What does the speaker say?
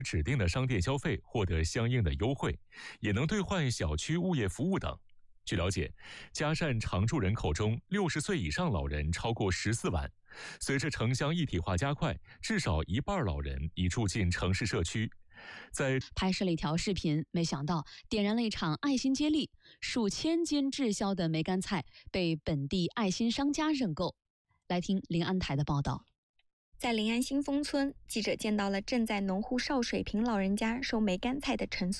指定的商店消费获得相应的优惠，也能兑换小区物业服务等。据了解，嘉善常住人口中60岁以上老人超过14万。随着城乡一体化加快，至少一半老人已住进城市社区。在拍摄了一条视频，没想到点燃了一场爱心接力，数千斤滞销的梅干菜被本地爱心商家认购。来听临安台的报道。 在临安新丰村，记者见到了正在农户烧水坪老人家收梅干菜的陈